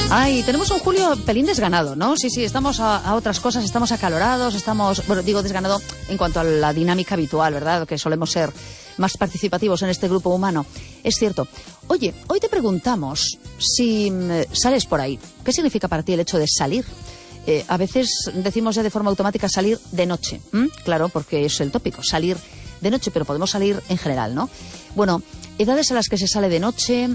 Ay, tenemos un julio pelín desganado, ¿no? Sí, estamos a otras cosas, estamos acalorados, bueno, digo desganado en cuanto a la dinámica habitual, ¿verdad? Que solemos ser más participativos en este grupo humano. Es cierto. Oye, hoy te preguntamos si sales por ahí. ¿Qué significa para ti el hecho de salir? A veces decimos ya de forma automática salir de noche. Claro, porque es el tópico, salir de noche, pero podemos salir en general, ¿no? Bueno, edades a las que se sale de noche,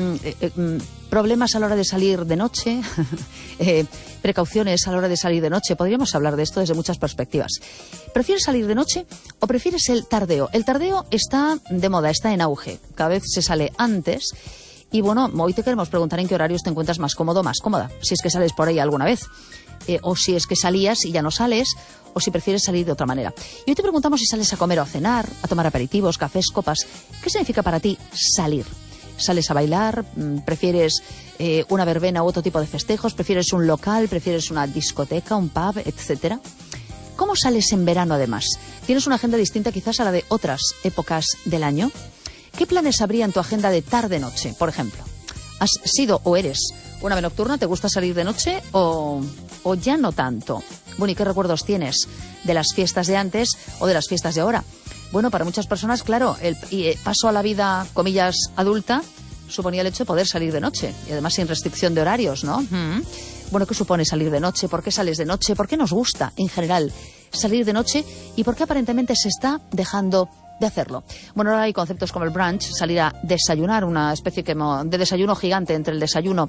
problemas a la hora de salir de noche, precauciones a la hora de salir de noche. Podríamos hablar de esto desde muchas perspectivas. ¿Prefieres salir de noche o prefieres el tardeo? El tardeo está de moda, está en auge. Cada vez se sale antes. Y bueno, hoy te queremos preguntar en qué horarios te encuentras más cómodo, más cómoda. Si es que sales por ahí alguna vez. O si es que salías y ya no sales, o si prefieres salir de otra manera. Y hoy te preguntamos si sales a comer o a cenar, a tomar aperitivos, cafés, copas. ¿Qué significa para ti salir? ¿Sales a bailar? ¿Prefieres una verbena u otro tipo de festejos? ¿Prefieres un local? ¿Prefieres una discoteca, un pub, etcétera? ¿Cómo sales en verano además? ¿Tienes una agenda distinta quizás a la de otras épocas del año? ¿Qué planes habría en tu agenda de tarde-noche, por ejemplo? ¿Has sido o eres una ave nocturna? ¿Te gusta salir de noche o ya no tanto? Bueno, ¿y qué recuerdos tienes de las fiestas de antes o de las fiestas de ahora? Bueno, para muchas personas, claro, el paso a la vida, comillas, adulta, suponía el hecho de poder salir de noche. Y además sin restricción de horarios, ¿no? Bueno, ¿qué supone salir de noche? ¿Por qué sales de noche? ¿Por qué nos gusta, en general, salir de noche? ¿Y por qué aparentemente se está dejando de hacerlo? Bueno, ahora hay conceptos como el brunch, salir a desayunar, una especie de desayuno gigante entre el desayuno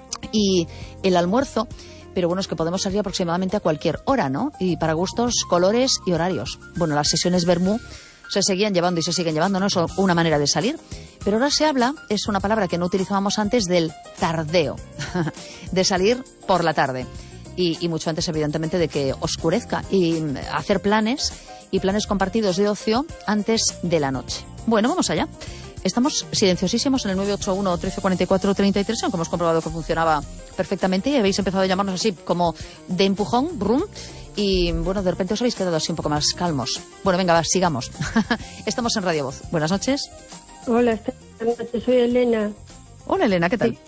y el almuerzo. Pero bueno, es que podemos salir aproximadamente a cualquier hora, ¿no? Y para gustos, colores y horarios. Bueno, las sesiones vermú se seguían llevando y se siguen llevando, ¿no? Es una manera de salir. Pero ahora se habla, es una palabra que no utilizábamos antes, del tardeo. De salir por la tarde. Y mucho antes, evidentemente, de que oscurezca. Y hacer planes y planes compartidos de ocio antes de la noche. Bueno, vamos allá. Estamos silenciosísimos en el 981 1344 33, aunque hemos comprobado que funcionaba perfectamente y habéis empezado a llamarnos así como de empujón, brum, y bueno, de repente os habéis quedado así un poco más calmos. Bueno, venga, va, sigamos. Estamos en Radio Voz. Buenas noches. Hola, esta noche soy Elena. Hola, Elena, ¿qué tal?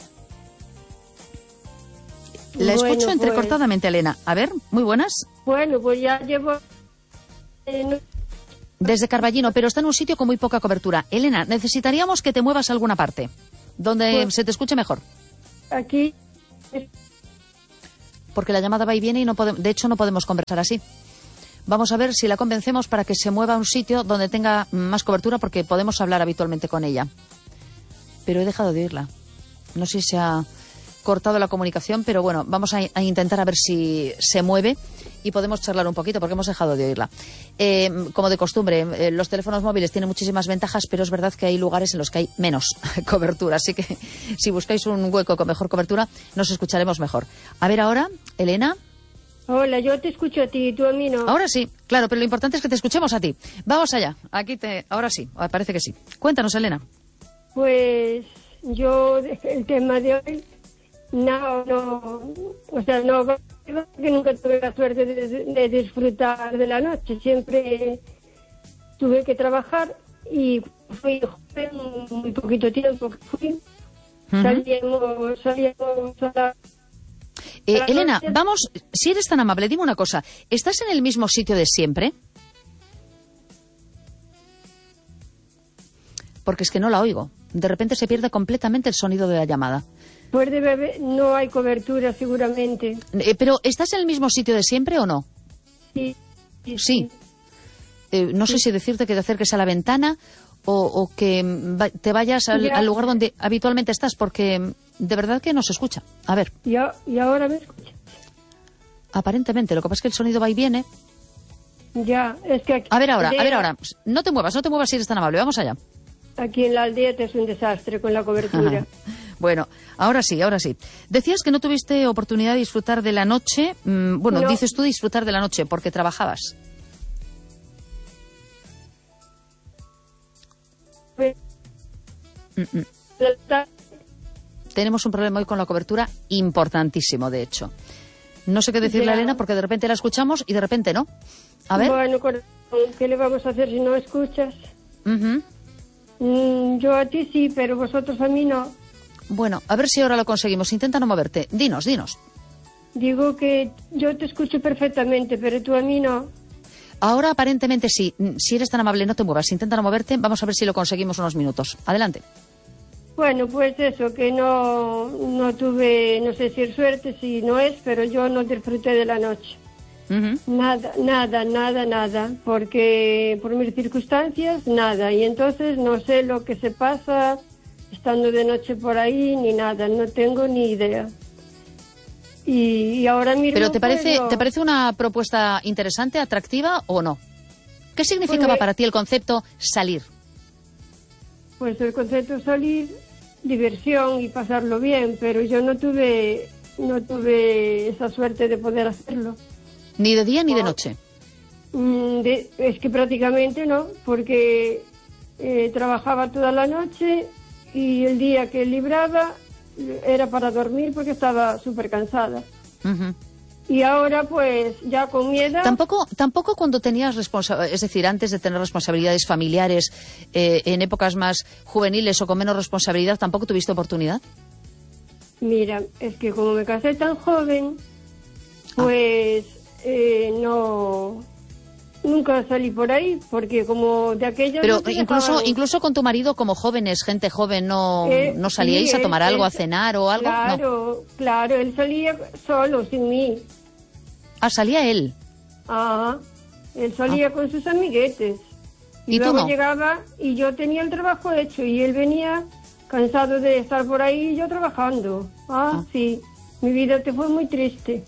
La escucho entrecortadamente, Elena. A ver, muy buenas. Bueno, pues ya llevo... Desde Carballino, pero está en un sitio con muy poca cobertura. Elena, necesitaríamos que te muevas a alguna parte donde se te escuche mejor. Aquí. Porque la llamada va y viene y de hecho no podemos conversar así. Vamos a ver si la convencemos para que se mueva a un sitio donde tenga más cobertura, porque podemos hablar habitualmente con ella. Pero he dejado de oírla. No sé si se ha cortado la comunicación, pero bueno, vamos a intentar a ver si se mueve y podemos charlar un poquito, porque hemos dejado de oírla. Como de costumbre, los teléfonos móviles tienen muchísimas ventajas, pero es verdad que hay lugares en los que hay menos cobertura, así que si buscáis un hueco con mejor cobertura, nos escucharemos mejor. A ver ahora, Elena. Hola, yo te escucho a ti, tú a mí no. Ahora sí, claro, pero lo importante es que te escuchemos a ti. Vamos allá, ahora sí, parece que sí. Cuéntanos, Elena. Pues yo, el tema de hoy, no, que nunca tuve la suerte de disfrutar de la noche. Siempre tuve que trabajar y fui joven, muy poquito tiempo que fui. Salíamos a la... Elena, vamos, si eres tan amable, dime una cosa. ¿Estás en el mismo sitio de siempre? Porque es que no la oigo. De repente se pierde completamente el sonido de la llamada. Pues no hay cobertura seguramente. ¿Pero estás en el mismo sitio de siempre o no? Sí. No sé si decirte que te acerques a la ventana o que te vayas al lugar donde habitualmente estás, porque de verdad que no se escucha. A ver. ¿Y ahora me escuchas? Aparentemente, lo que pasa es que el sonido va y viene. Ya, es que aquí... A ver ahora. No te muevas si eres tan amable. Vamos allá. Aquí en la aldea es un desastre con la cobertura. Bueno, ahora sí. Decías que no tuviste oportunidad de disfrutar de la noche. Bueno, no. Dices tú disfrutar de la noche porque trabajabas. Tenemos un problema hoy con la cobertura importantísimo, de hecho. No sé qué decirle a Elena porque de repente la escuchamos y de repente no. A ver. Bueno, ¿qué le vamos a hacer si no escuchas? Yo a ti sí, pero vosotros a mí no. Bueno, a ver si ahora lo conseguimos. Intenta no moverte. Dinos. Digo que yo te escucho perfectamente, pero tú a mí no. Ahora aparentemente sí. Si eres tan amable, no te muevas. Intenta no moverte. Vamos a ver si lo conseguimos unos minutos. Adelante. Bueno, pues eso, que no tuve, no sé si es suerte, si no es, pero yo no disfruté de la noche. Uh-huh. Nada, porque por mis circunstancias, nada. Y entonces no sé lo que se pasa estando de noche por ahí, ni nada, no tengo ni idea. Y ahora mismo... ¿Pero te parece una propuesta interesante, atractiva o no? ¿Qué significaba para ti el concepto salir? Pues el concepto salir, diversión y pasarlo bien, pero yo no tuve esa suerte de poder hacerlo. ¿Ni de día ni de noche? Es que prácticamente no, porque trabajaba toda la noche y el día que libraba era para dormir porque estaba súper cansada. Uh-huh. Y ahora pues ya con mi edad... Tampoco cuando tenías es decir, antes de tener responsabilidades familiares, en épocas más juveniles o con menos responsabilidad, ¿tampoco tuviste oportunidad? Mira, es que como me casé tan joven, pues nunca salí por ahí, porque como de aquellos... Pero incluso con tu marido, como jóvenes, gente joven, ¿no salíais a tomar algo, a cenar o algo? Claro, él salía solo, sin mí. Ah, salía él. Él salía con sus amiguetes. Y luego llegaba y yo tenía el trabajo hecho y él venía cansado de estar por ahí y yo trabajando. Sí, mi vida te fue muy triste.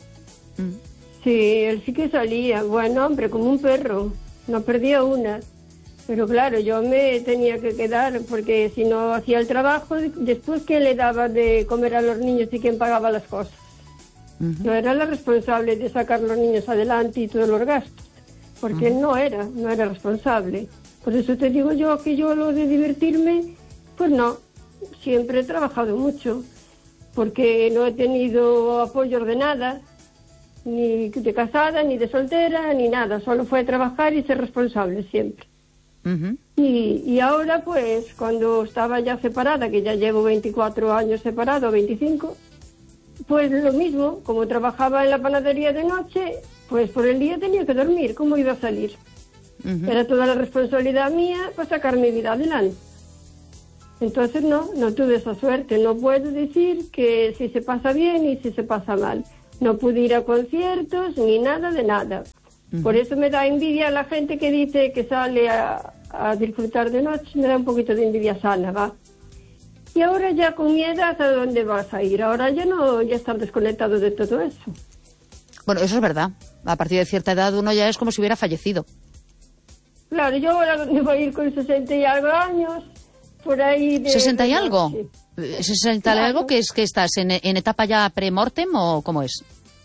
Sí, él sí que salía, bueno, hombre, como un perro, no perdía una. Pero claro, yo me tenía que quedar porque si no hacía el trabajo, después ¿quién le daba de comer a los niños y quién pagaba las cosas? Uh-huh. Yo era la responsable de sacar a los niños adelante y todos los gastos, porque él no era responsable. Por eso te digo yo que yo lo de divertirme, pues no, siempre he trabajado mucho, porque no he tenido apoyo de nada, ni de casada, ni de soltera, ni nada, solo fue trabajar y ser responsable siempre. Uh-huh. Y ahora pues cuando estaba ya separada, que ya llevo 24 años separado, 25, pues lo mismo, como trabajaba en la panadería de noche, pues por el día tenía que dormir, ¿cómo iba a salir? Uh-huh. Era toda la responsabilidad mía para sacar mi vida adelante. Entonces no tuve esa suerte, no puedo decir que si se pasa bien y si se pasa mal. No pude ir a conciertos ni nada de nada. Uh-huh. Por eso me da envidia a la gente que dice que sale a disfrutar de noche, me da un poquito de envidia sana, ¿va? Y ahora ya con mi edad, ¿a dónde vas a ir? Ahora ya estar desconectado de todo eso. Bueno, eso es verdad. A partir de cierta edad uno ya es como si hubiera fallecido. Claro, yo ahora dónde voy a ir con 60 y algo años, por ahí... ¿60 y algo? ¿60 y algo que estás en etapa ya pre-mortem o cómo es?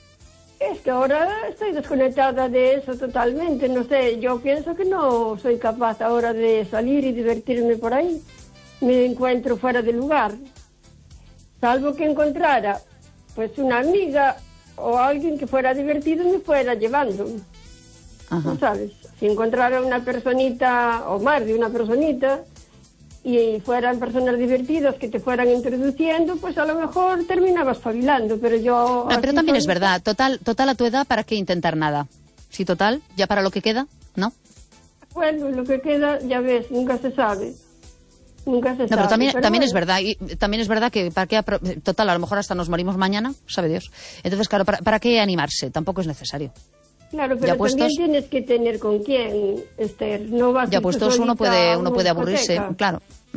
Es que ahora estoy desconectada de eso totalmente, no sé, yo pienso que no soy capaz ahora de salir y divertirme por ahí. Me encuentro fuera de lugar, salvo que encontrara pues una amiga o alguien que fuera divertido y me fuera llevando. Ajá. ¿Sabes? Si encontrara una personita o más de una personita y fueran personas divertidas que te fueran introduciendo, pues a lo mejor terminabas espabilando, pero yo... pero también es verdad, total a tu edad, ¿para qué intentar nada? Sí, total, ya para lo que queda, ¿no? Bueno, lo que queda, ya ves, nunca se sabe. Nunca se sabe. Pero también bueno. Es verdad, y también es verdad que para qué total, a lo mejor hasta nos morimos mañana, sabe Dios. Entonces, claro, ¿para qué animarse? Tampoco es necesario. Claro, pero también tienes que tener con quién, Esther. No vas ya puestos uno puede aburrirse, claro.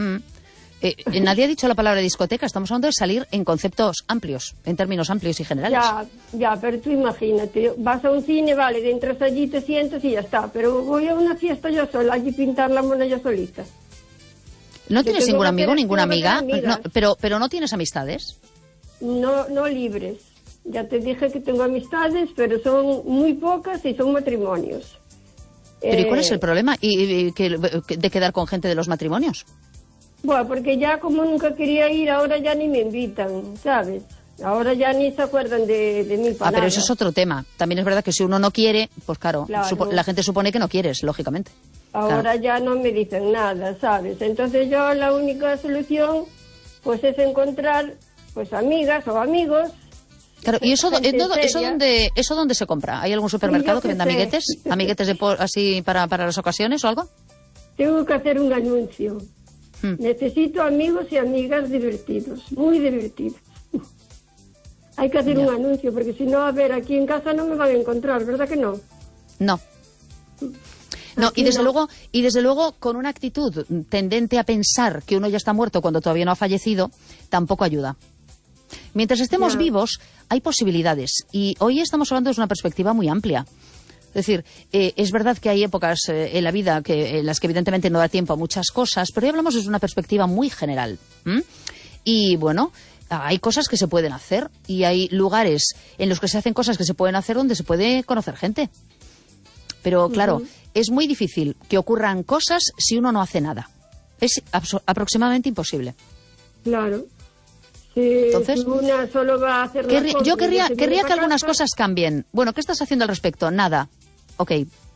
Nadie ha dicho la palabra discoteca, estamos hablando de salir en conceptos amplios, en términos amplios y generales. Ya, pero tú imagínate, vas a un cine, vale, entras allí, te sientas y ya está, pero voy a una fiesta yo sola, allí pintar la mona yo solita. ¿No tienes ningún amigo, ninguna amiga? No, pero ¿no tienes amistades? No libres. Ya te dije que tengo amistades, pero son muy pocas y son matrimonios. ¿Pero y cuál es el problema de quedar con gente de los matrimonios? Bueno, porque ya como nunca quería ir, ahora ya ni me invitan, ¿sabes? Ahora ya ni se acuerdan de mi palabra. Pero eso es otro tema. También es verdad que si uno no quiere, pues claro. La gente supone que no quieres, lógicamente. Ahora ya no me dicen nada, ¿sabes? Entonces yo la única solución pues es encontrar pues amigas o amigos. Claro, ¿y eso dónde se compra? ¿Hay algún supermercado que venda amiguetes? ¿Amiguetes así para las ocasiones o algo? Tengo que hacer un anuncio. Necesito amigos y amigas divertidos, muy divertidos. Hay que hacer un anuncio, porque si no, a ver, aquí en casa no me van a encontrar, ¿verdad que no? No. No, y desde luego, con una actitud tendente a pensar que uno ya está muerto cuando todavía no ha fallecido, tampoco ayuda. Mientras estemos vivos, hay posibilidades. Y hoy estamos hablando desde una perspectiva muy amplia. Es decir, es verdad que hay épocas en la vida en las que evidentemente no da tiempo a muchas cosas, pero hoy hablamos desde una perspectiva muy general. Y bueno, hay cosas que se pueden hacer y hay lugares en los que se hacen cosas que se pueden hacer donde se puede conocer gente. Pero claro, es muy difícil que ocurran cosas si uno no hace nada. Es aproximadamente imposible. Claro. Entonces, si una solo va a hacer yo querría que algunas cosas cambien. Bueno, ¿qué estás haciendo al respecto? Nada. Ok.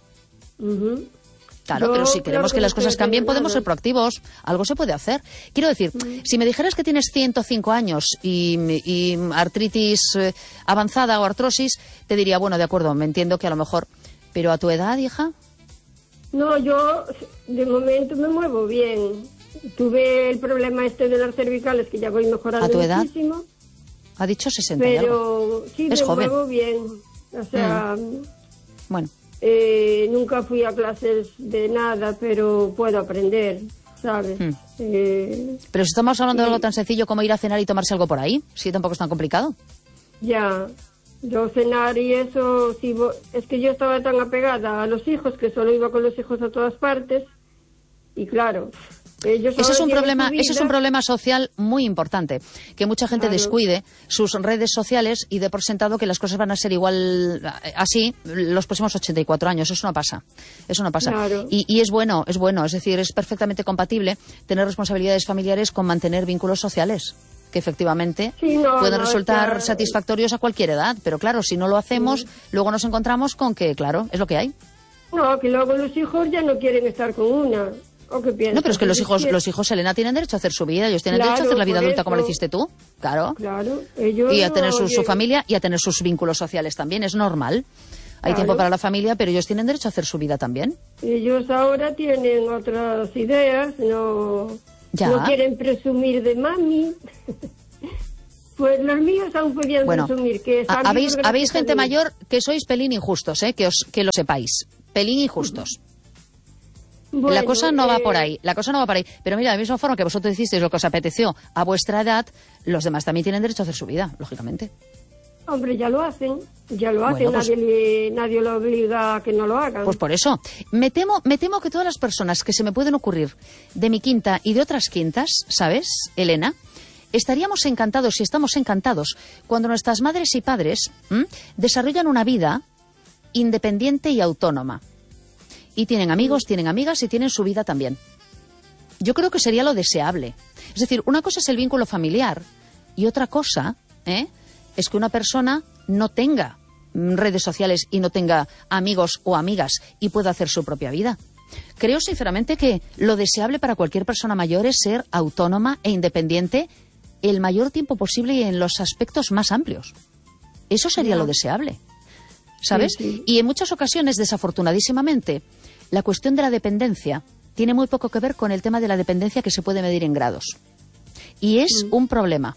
Claro, pero si queremos que las cosas cambien, podemos ser proactivos. Algo se puede hacer. Quiero decir, si me dijeras que tienes 105 años y artritis avanzada o artrosis, te diría, bueno, de acuerdo, me entiendo que a lo mejor... Pero a tu edad, hija... No, yo de momento me muevo bien. Tuve el problema de las cervicales, que ya voy mejorando. ¿A tu edad? Muchísimo. Ha dicho 60 pero y algo. Sí, es me joven. muevo bien. O sea... Bueno. Nunca fui a clases de nada, pero puedo aprender, ¿sabes? Pero si estamos hablando de algo tan sencillo como ir a cenar y tomarse algo por ahí, sí, tampoco es tan complicado. Ya... Yo cenar y eso, es que yo estaba tan apegada a los hijos que solo iba con los hijos a todas partes y claro, ellos ese es un problema social muy importante, que mucha gente descuide sus redes sociales y dé por sentado que las cosas van a ser igual así los próximos 84 años. Eso no pasa. Claro. Y es bueno, es decir, es perfectamente compatible tener responsabilidades familiares con mantener vínculos sociales, que efectivamente pueden resultar satisfactorios a cualquier edad, pero claro, si no lo hacemos, luego nos encontramos con que, claro, es lo que hay. No, que luego los hijos ya no quieren estar con una. ¿O qué piensas? No, pero es que los hijos, Elena, tienen derecho a hacer su vida, ellos tienen derecho a hacer la vida adulta como lo hiciste tú, claro. Ellos y a tener su familia y a tener sus vínculos sociales también, es normal. Hay tiempo para la familia, pero ellos tienen derecho a hacer su vida también. Ellos ahora tienen otras ideas, no quieren presumir de mami. Pues los míos aún podían presumir que... Habéis gente mayor que sois pelín injustos, que lo sepáis. Pelín injustos. Bueno, la cosa no va por ahí. Pero mira, de la misma forma que vosotros hicisteis lo que os apeteció a vuestra edad, los demás también tienen derecho a hacer su vida, lógicamente. Hombre, ya lo hacen. Bueno, pues, nadie lo obliga a que no lo hagan. Pues por eso. Me temo que todas las personas que se me pueden ocurrir de mi quinta y de otras quintas, ¿sabes, Elena? Estaríamos encantados y estamos encantados cuando nuestras madres y padres desarrollan una vida independiente y autónoma. Y tienen amigos, tienen amigas y tienen su vida también. Yo creo que sería lo deseable. Es decir, una cosa es el vínculo familiar y otra cosa es que una persona no tenga redes sociales y no tenga amigos o amigas y pueda hacer su propia vida. Creo sinceramente que lo deseable para cualquier persona mayor es ser autónoma e independiente el mayor tiempo posible y en los aspectos más amplios. Eso sería lo deseable, ¿sabes? Sí. Y en muchas ocasiones, desafortunadísimamente, la cuestión de la dependencia tiene muy poco que ver con el tema de la dependencia que se puede medir en grados. Y es un problema,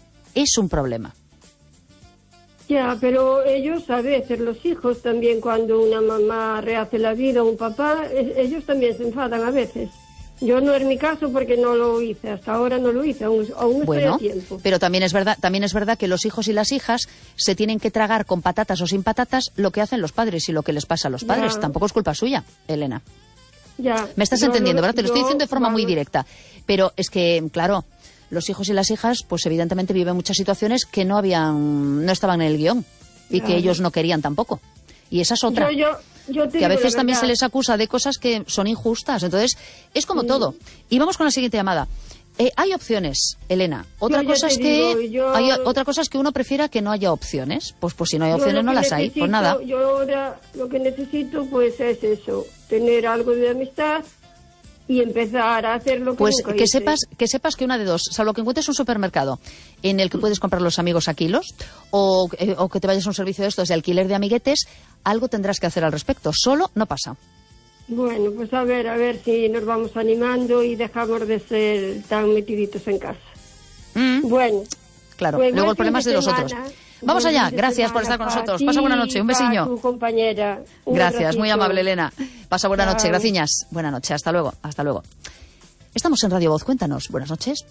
Ya, pero ellos a veces, los hijos también, cuando una mamá rehace la vida o un papá, ellos también se enfadan a veces. Yo no es mi caso porque no lo hice, hasta ahora no lo hice, aún estoy a tiempo. Pero también es verdad que los hijos y las hijas se tienen que tragar con patatas o sin patatas lo que hacen los padres y lo que les pasa a los padres. Tampoco es culpa suya, Elena. Ya. Me estás entendiendo, ¿verdad? Te lo estoy diciendo de forma muy directa. Pero es que, claro, los hijos y las hijas, pues evidentemente viven muchas situaciones que no estaban en el guión y que ellos no querían tampoco. Y esa es otra. Que a veces también se les acusa de cosas que son injustas. Entonces, es como todo. Y vamos con la siguiente llamada. Hay opciones, Elena. Otra cosa es que uno prefiera que no haya opciones. Pues si no hay opciones, no las hay. Pues nada. Yo ahora lo que necesito pues es eso, tener algo de amistad y empezar a hacer lo que pues nunca que hice. sepas que una de dos, salvo que encuentres un supermercado en el que puedes comprar los amigos a kilos, o que te vayas a un servicio de estos de alquiler de amiguetes, algo tendrás que hacer al respecto. Solo no pasa. Bueno, pues a ver si nos vamos animando y dejamos de ser tan metiditos en casa. Bueno. Claro, pues luego el problema es de los otros. Vamos allá, gracias por estar con nosotros. Pasa buena noche, un besiño. Tu compañera. Gracias, muy amable, Elena. Pasa buena noche, graciñas. Buena noche, hasta luego, hasta luego. Estamos en Radio Voz, cuéntanos. Buenas noches.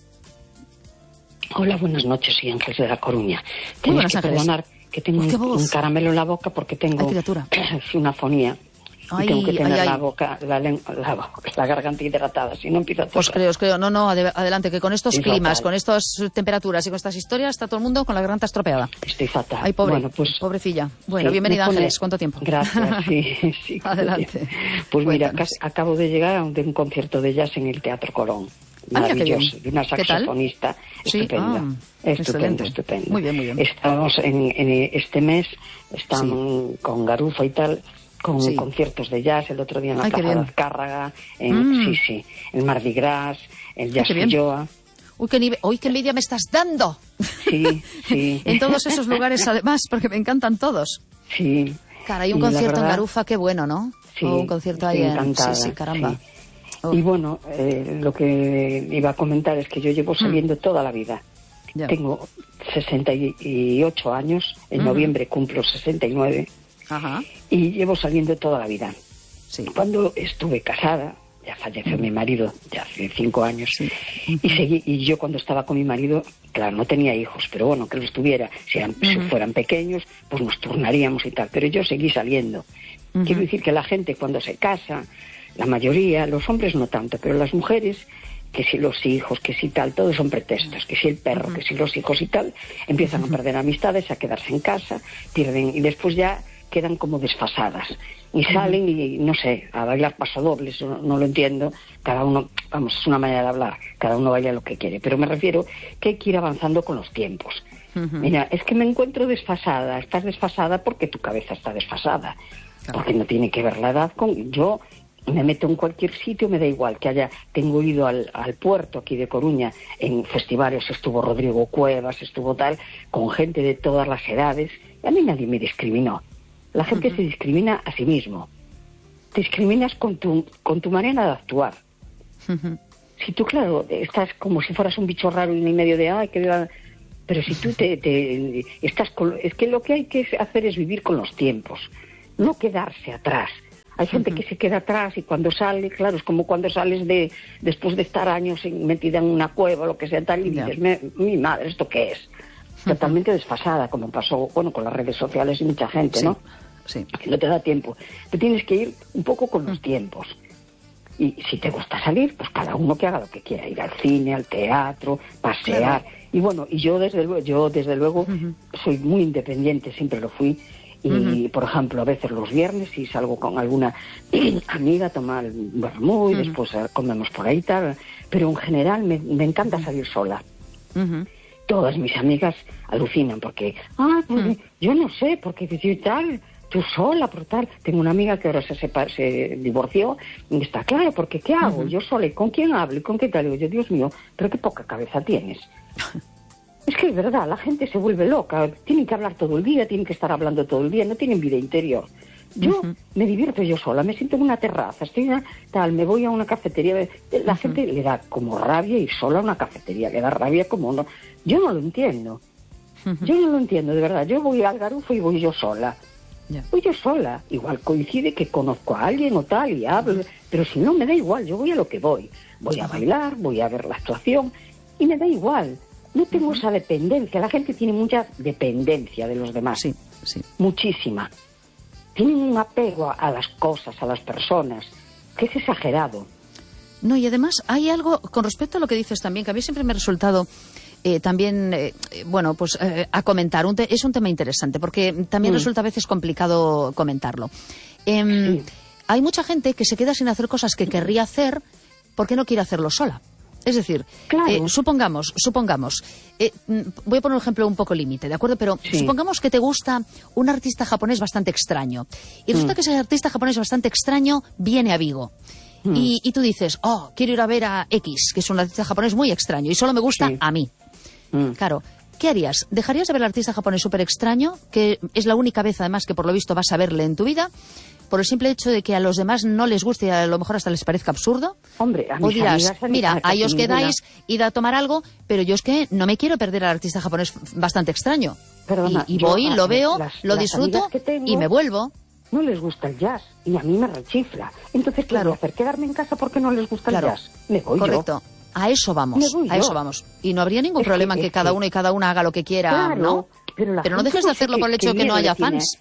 Hola, buenas noches, soy Ángeles de La Coruña. Muy buenas, Ángeles. Perdonar que tengo un caramelo en la boca porque tengo una fonía. Y tengo que tener la boca, la garganta hidratada, si no empiezo a toser. Os creo. No, adelante, que con estos climas, con estas temperaturas y con estas historias está todo el mundo con la garganta estropeada. Estoy fatal. Ay, pobre, bueno, pues, pobrecilla. Bueno, sí, bienvenida, Ángeles. ¿Cuánto tiempo? Gracias, sí. Adelante. Pues mira, acabo de llegar de un concierto de jazz en el Teatro Colón. Maravilloso, de una saxofonista estupenda. Estupendo. Muy bien. Estamos en este mes, estamos con Garufa y tal, con conciertos de jazz, el otro día en la Plaza de Azcárraga, en Mardi Gras, en Jazz Filloa. Uy, qué envidia me estás dando. Sí. En todos esos lugares, además, porque me encantan todos. Sí. Cara, hay un concierto en Garufa, qué bueno, ¿no? Sí, un concierto ahí encantada, sí, caramba. Sí. Y bueno, lo que iba a comentar es que yo llevo saliendo toda la vida. Ya. Tengo 68 años, en noviembre cumplo 69. Ajá. Y llevo saliendo toda la vida. Sí. Cuando estuve casada, ya falleció mi marido, ya hace 5 años, y yo cuando estaba con mi marido, claro, no tenía hijos, pero bueno, que los tuviera, si fueran pequeños, pues nos turnaríamos y tal, pero yo seguí saliendo. Quiero decir que la gente cuando se casa, la mayoría, los hombres no tanto, pero las mujeres, que si los hijos, que si tal, todos son pretextos, que si el perro, que si los hijos y tal, empiezan a perder amistades, a quedarse en casa, pierden, y después ya quedan como desfasadas y salen y no sé, a bailar pasodobles, no lo entiendo, cada uno, vamos, es una manera de hablar, cada uno baila lo que quiere, pero me refiero que hay que ir avanzando con los tiempos. Mira, es que me encuentro desfasada, estás desfasada porque tu cabeza está desfasada, porque no tiene que ver la edad con... Yo me meto en cualquier sitio, me da igual que haya... Tengo ido al puerto aquí de Coruña, en festivales estuvo Rodrigo Cuevas, estuvo tal, con gente de todas las edades, y a mí nadie me discriminó. La gente se discrimina a sí mismo. Te discriminas con tu manera de actuar. Si tú, claro, estás como si fueras un bicho raro en el medio de... Ay, que... Pero si tú estás con... Es que lo que hay que hacer es vivir con los tiempos, no quedarse atrás. Hay gente que se queda atrás y cuando sale, claro, es como cuando sales después de estar años metida en una cueva o lo que sea tal, y dices, mi madre, ¿esto qué es? Totalmente desfasada, como pasó, bueno, con las redes sociales y mucha gente, ¿no? Sí. Que no te da tiempo. Te tienes que ir un poco con los tiempos. Y si te gusta salir, pues cada uno que haga lo que quiera, ir al cine, al teatro, pasear. Claro. Y bueno, y yo desde luego soy muy independiente, siempre lo fui. Y, por ejemplo, a veces los viernes si salgo con alguna amiga a tomar vermú y después comemos por ahí y tal. Pero en general me encanta salir sola. Todas mis amigas alucinan porque, pues, yo no sé, porque tal, tú sola, por tal. Tengo una amiga que ahora se divorció y está claro, porque ¿qué hago? Yo sola, ¿y con quién hablo? ¿Y con qué tal? Y yo, Dios mío, pero qué poca cabeza tienes. Es que es verdad, la gente se vuelve loca, tienen que hablar todo el día, tienen que estar hablando todo el día, no tienen vida interior. Yo me divierto yo sola, me siento en una terraza, me voy a una cafetería, la gente le da como rabia ir sola a una cafetería, le da rabia como no. Yo no lo entiendo, de verdad, yo voy al Garufo y voy yo sola. Voy yo sola, igual coincide que conozco a alguien o tal y hablo, pero si no me da igual, yo voy a lo que voy a bailar, voy a ver la actuación y me da igual. No tengo esa dependencia. La gente tiene mucha dependencia de los demás. Sí. Muchísima. Tienen un apego a las cosas, a las personas, que es exagerado. No, y además hay algo con respecto a lo que dices también, que a mí siempre me ha resultado también, a comentar. Es un tema interesante, porque también resulta a veces complicado comentarlo. Hay mucha gente que se queda sin hacer cosas que querría hacer porque no quiere hacerlo sola. Es decir, claro. supongamos, voy a poner un ejemplo un poco límite, ¿de acuerdo? Pero supongamos que te gusta un artista japonés bastante extraño. Y resulta que ese artista japonés bastante extraño viene a Vigo. y tú dices, quiero ir a ver a X, que es un artista japonés muy extraño y solo me gusta a mí. Claro, ¿qué harías? ¿Dejarías de ver al artista japonés súper extraño, que es la única vez además que por lo visto vas a verle en tu vida, por el simple hecho de que a los demás no les guste y a lo mejor hasta les parezca absurdo? Hombre, a o mis dirás, amigas, mira, ahí os ninguna. quedáis, id a tomar algo, pero yo es que no me quiero perder al artista japonés bastante extraño. Perdona, y yo voy, lo veo, lo las disfruto amigas que tengo, y me vuelvo. No les gusta el jazz y a mí me rechifla. Entonces, ¿qué voy a hacer? ¿Quedarme en casa porque no les gusta el jazz? Me voy correcto. yo. A eso vamos, Y no habría ningún problema en que cada uno y cada una haga lo que quiera, claro, ¿no? Pero no dejes de hacerlo por el hecho de que no haya fans.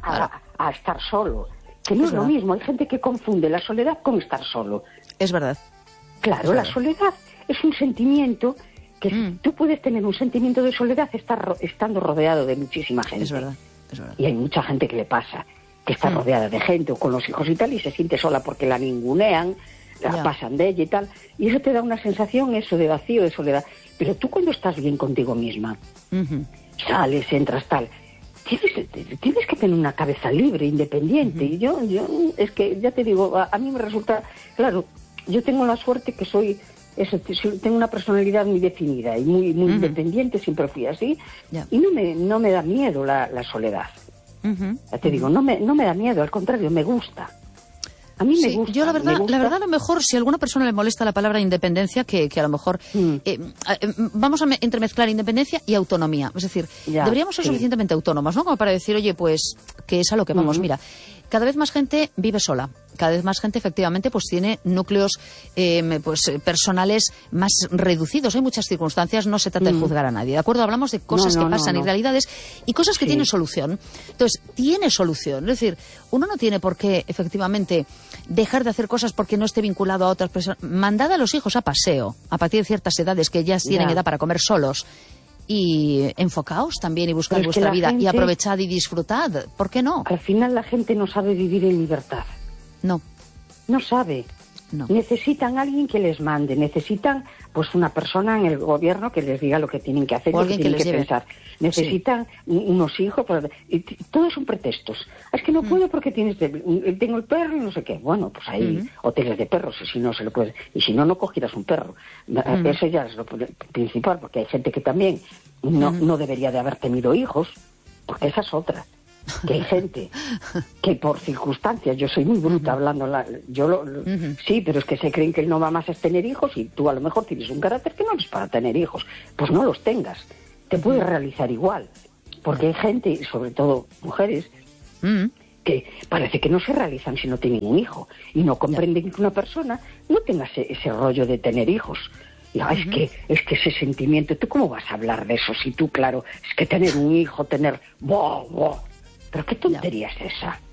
A estar solo. Que no es lo mismo. Hay gente que confunde la soledad con estar solo. Es verdad. Claro, la soledad es un sentimiento que tú puedes tener un sentimiento de soledad estando rodeado de muchísima gente. Es verdad. Y hay mucha gente que le pasa, que está rodeada de gente o con los hijos y tal, y se siente sola porque la ningunean, la pasan de ella y tal, y eso te da una sensación eso de vacío, de soledad. Pero tú cuando estás bien contigo misma, sales, entras, tal, tienes que tener una cabeza libre, independiente. Y yo es que ya te digo, a mí me resulta, claro, yo tengo la suerte que tengo una personalidad muy definida y muy independiente, siempre fui así, y no me da miedo la soledad. Ya te digo, no me da miedo, al contrario, me gusta. A mí me gusta. Yo la verdad a lo mejor si a alguna persona le molesta la palabra independencia, que a lo mejor vamos a entremezclar independencia y autonomía. Es decir, deberíamos ser suficientemente autónomos, ¿no? Como para decir, oye, pues que es a lo que vamos. Mira, cada vez más gente vive sola. Cada vez más gente, efectivamente, pues tiene núcleos personales más reducidos. Hay muchas circunstancias, no se trata de juzgar a nadie, ¿de acuerdo? Hablamos de cosas que pasan y realidades y cosas que tienen solución. Entonces, tiene solución. Es decir, uno no tiene por qué, efectivamente, dejar de hacer cosas porque no esté vinculado a otras personas. Mandad a los hijos a paseo a partir de ciertas edades que ya tienen edad para comer solos. Y enfocaos también y buscad vuestra vida y aprovechad y disfrutad. ¿Por qué no? Al final la gente no sabe vivir en libertad. No sabe. No. Necesitan a alguien que les mande, necesitan pues una persona en el gobierno que les diga lo que tienen que hacer y lo que tienen que pensar. Necesitan unos hijos, y todo son pretextos. Es que no puedo porque tengo el perro y no sé qué. Bueno, pues hay hoteles de perros, y si no se lo puedes, y si no cogieras un perro. Eso ya es lo principal, porque hay gente que también no debería de haber tenido hijos, porque esa es otra. Que hay gente que por circunstancias, yo soy muy bruta hablando, sí, pero es que se creen que el no va más es tener hijos y tú a lo mejor tienes un carácter que no es para tener hijos, pues no los tengas, te puedes realizar igual, porque hay gente, sobre todo mujeres, que parece que no se realizan si no tienen un hijo y no comprenden que una persona no tenga ese rollo de tener hijos. Es que ese sentimiento, ¿tú cómo vas a hablar de eso si tú, claro, es que tener un hijo, tener... Pero qué tontería es esa.